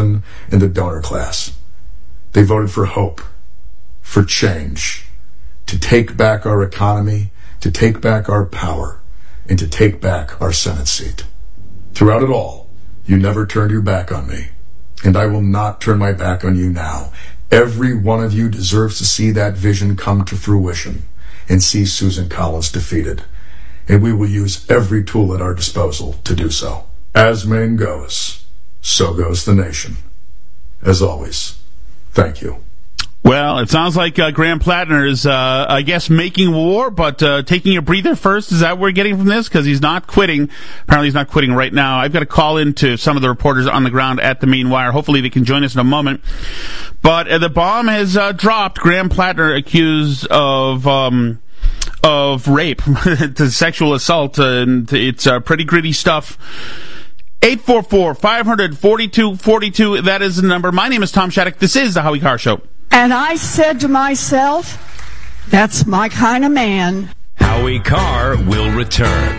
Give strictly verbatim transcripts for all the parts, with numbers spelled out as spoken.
in the donor class. They voted for hope, for change, to take back our economy, to take back our power, and to take back our Senate seat. Throughout it all, you never turned your back on me, and I will not turn my back on you now. Every one of you deserves to see that vision come to fruition and see Susan Collins defeated, and we will use every tool at our disposal to do so. As Maine goes, so goes the nation. As always, thank you. Well, it sounds like uh, Graham Plattner is, uh, I guess, making war, but uh, taking a breather first. Is that what we're getting from this? Because he's not quitting. Apparently he's not quitting right now. I've got to call in to some of the reporters on the ground at the Maine Wire. Hopefully they can join us in a moment. But uh, the bomb has uh, dropped. Graham Plattner accused of... Um, of rape, to sexual assault, uh, and it's uh, pretty gritty stuff. eight four four, five hundred, forty-two forty-two, that is the number. My name is Tom Shattuck. This is the Howie Carr Show. And I said to myself, that's my kind of man. Howie Carr will return.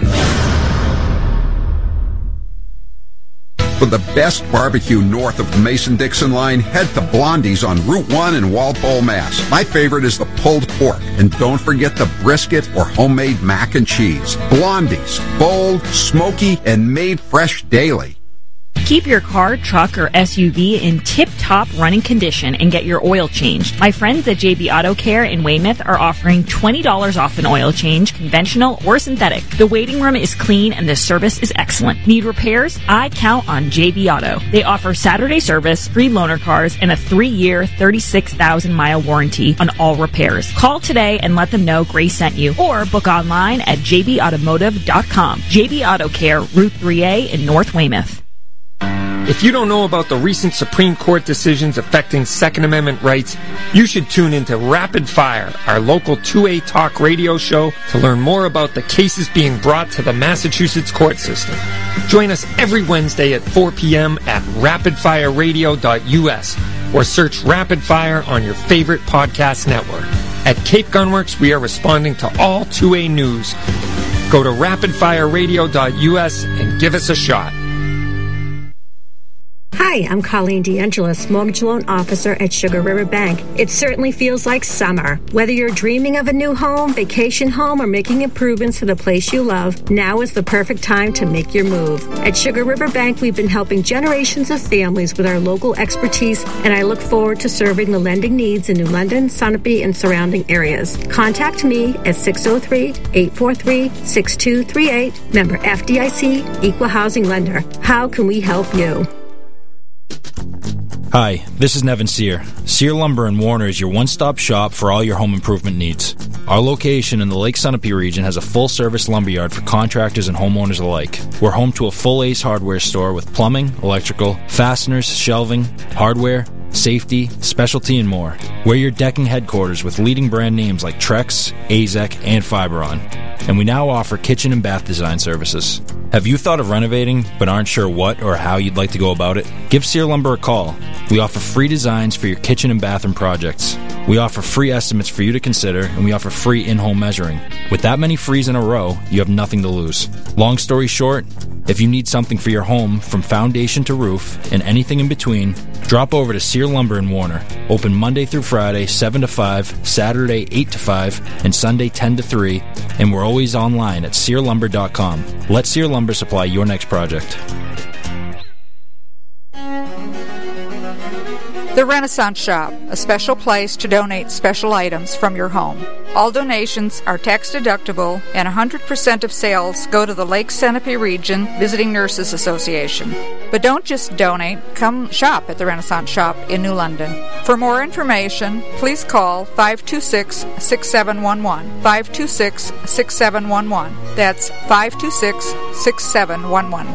For the best barbecue north of the Mason-Dixon line, head to Blondie's on Route one in Walpole, Mass. My favorite is the pulled pork. And don't forget the brisket or homemade mac and cheese. Blondie's, bold, smoky, and made fresh daily. Keep your car, truck, or S U V in tip-top running condition and get your oil changed. My friends at J B Auto Care in Weymouth are offering twenty dollars off an oil change, conventional or synthetic. The waiting room is clean and the service is excellent. Need repairs? I count on J B Auto. They offer Saturday service, free loaner cars, and a three-year, thirty-six thousand mile warranty on all repairs. Call today and let them know Grace sent you, or book online at j b automotive dot com. J B Auto Care, Route three A in North Weymouth. If you don't know about the recent Supreme Court decisions affecting Second Amendment rights, you should tune into Rapid Fire, our local two A talk radio show, to learn more about the cases being brought to the Massachusetts court system. Join us every Wednesday at four p.m. at rapid fire radio dot u s or search Rapid Fire on your favorite podcast network. At Cape Gunworks, we are responding to all two A news. Go to rapid fire radio dot u s and give us a shot. Hi, I'm Colleen DeAngelis, Mortgage Loan Officer at Sugar River Bank. It certainly feels like summer. Whether you're dreaming of a new home, vacation home, or making improvements to the place you love, now is the perfect time to make your move. At Sugar River Bank, we've been helping generations of families with our local expertise, and I look forward to serving the lending needs in New London, Sunapee, and surrounding areas. Contact me at six oh three, eight four three, six two three eight, member F D I C, Equal Housing Lender. How can we help you? Hi, this is Nevin Sear. Sear Lumber in Warner is your one-stop shop for all your home improvement needs. Our location in the Lake Sunapee region has a full-service lumberyard for contractors and homeowners alike. We're home to a full Ace Hardware store with plumbing, electrical, fasteners, shelving, hardware, safety, specialty, and more. We're your decking headquarters with leading brand names like Trex, A Z E C, and Fiberon. And we now offer kitchen and bath design services. Have you thought of renovating but aren't sure what or how you'd like to go about it? Give Sear Lumber a call. We offer free designs for your kitchen and bathroom projects. We offer free estimates for you to consider, and we offer free in-home measuring. With that many frees in a row, you have nothing to lose. Long story short, if you need something for your home from foundation to roof and anything in between, drop over to Sear Lumber in Warner. Open Monday through Friday, seven to five, Saturday, eight to five, and Sunday, ten to three, and we're always online at sear lumber dot com. Let Sear Lumber supply your next project. The Renaissance Shop, a special place to donate special items from your home. All donations are tax deductible, and one hundred percent of sales go to the Lake Sunapee Region Visiting Nurses Association. But don't just donate, come shop at the Renaissance Shop in New London. For more information, please call five two six, six seven one one, five two six, six seven one one. That's five two six, six seven one one.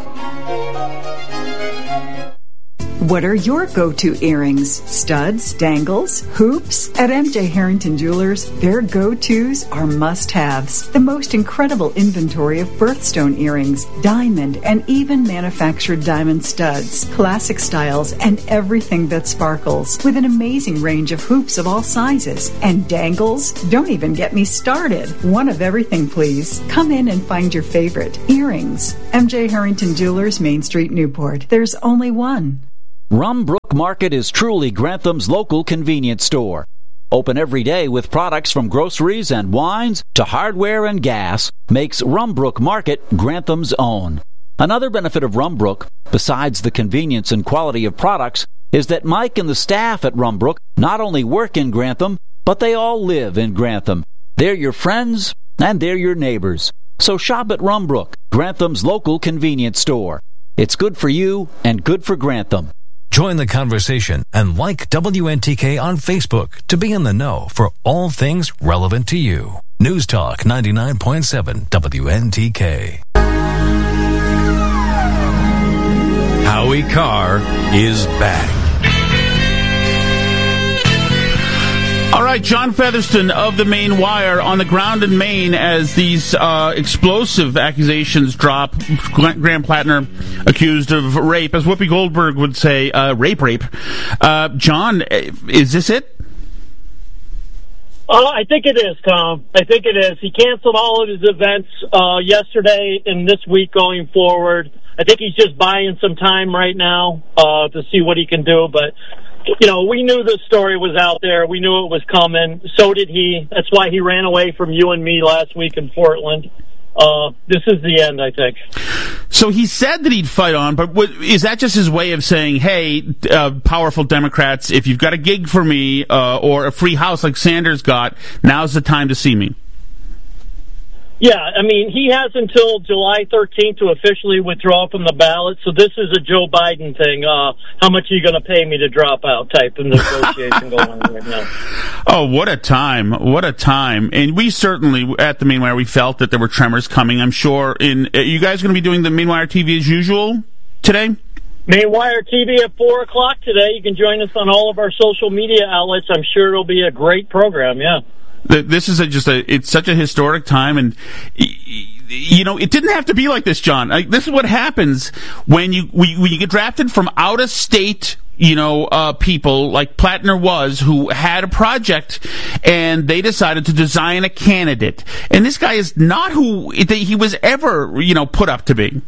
What are your go-to earrings? Studs, dangles, hoops? At M J Harrington Jewelers, their go-tos are must-haves. The most incredible inventory of birthstone earrings, diamond, and even manufactured diamond studs, classic styles, and everything that sparkles, with an amazing range of hoops of all sizes. And dangles? Don't even get me started. One of everything, please. Come in and find your favorite. Earrings. M J Harrington Jewelers, Main Street, Newport. There's only one. Rumbrook Market is truly Grantham's local convenience store. Open every day with products from groceries and wines to hardware and gas makes Rumbrook Market Grantham's own. Another benefit of Rumbrook, besides the convenience and quality of products, is that Mike and the staff at Rumbrook not only work in Grantham, but they all live in Grantham. They're your friends and they're your neighbors. So shop at Rumbrook, Grantham's local convenience store. It's good for you and good for Grantham. Join the conversation and like W N T K on Facebook to be in the know for all things relevant to you. News Talk ninety-nine point seven W N T K. Howie Carr is back. All right, John Featherston of the Maine Wire on the ground in Maine as these uh, explosive accusations drop. Graham Plattner accused of rape, as Whoopi Goldberg would say, uh, rape, rape. Uh, John, is this it? Uh, I think it is, Tom. I think it is. He canceled all of his events uh, yesterday and this week going forward. I think he's just buying some time right now uh, to see what he can do, but you know, we knew this story was out there. We knew it was coming. So did he. That's why he ran away from you and me last week in Portland. Uh, this is the end, I think. So he said that he'd fight on, but what, is that just his way of saying, hey, uh, powerful Democrats, if you've got a gig for me uh, or a free house like Sanders got, now's the time to see me? Yeah, I mean, he has until July thirteenth to officially withdraw from the ballot, so this is a Joe Biden thing. Uh, how much are you going to pay me to drop out type of negotiation going on right now. Oh, what a time. What a time. And we certainly, at the Maine Wire, we felt that there were tremors coming. I'm sure. In, are you guys going to be doing the Maine Wire T V as usual today? Maine Wire T V at four o'clock today. You can join us on all of our social media outlets. I'm sure it'll be a great program, yeah. This is a, just a, it's such a historic time, and, you know, it didn't have to be like this, John. Like, this is what happens when you, when you get drafted from out-of-state, you know, uh, people like Plattner was, who had a project, and they decided to design a candidate. And this guy is not who he was ever, you know, put up to be.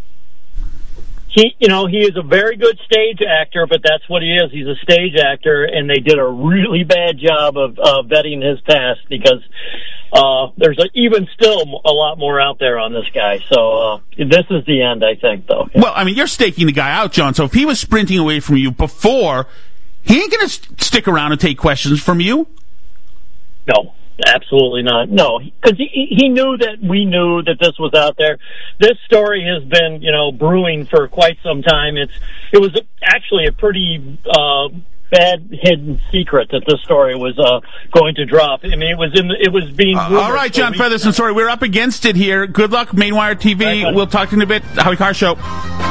He, you know, he is a very good stage actor, but that's what he is. He's a stage actor, and they did a really bad job of uh, vetting his past because uh, there's a, even still a lot more out there on this guy. So uh, this is the end, I think, though. Well, I mean, you're staking the guy out, John. So if he was sprinting away from you before, he ain't going to st- stick around and take questions from you. No. Absolutely not. No, because he, he knew that we knew that this was out there. This story has been, you know, brewing for quite some time. It's it was actually a pretty uh, bad hidden secret that this story was uh, going to drop. I mean, it was in the, it was being. Uh, all right, John Featherston. Sorry, we're up against it here. Good luck, Maine Wire T V. We'll talk to you in a bit. Howie Carr Show.